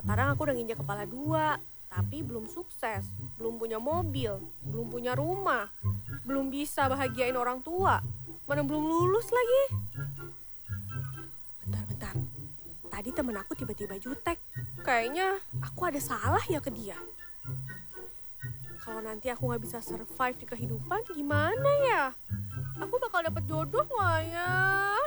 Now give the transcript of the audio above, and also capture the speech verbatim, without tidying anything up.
Sekarang aku udah nginjak kepala dua, tapi belum sukses, belum punya mobil, belum punya rumah, belum bisa bahagiain orang tua, mana belum lulus lagi. Bentar-bentar, tadi temen aku tiba-tiba jutek. Kayaknya aku ada salah ya ke dia. Kalau nanti aku nggak bisa survive di kehidupan, gimana ya? Aku bakal dapet jodoh nggak ya?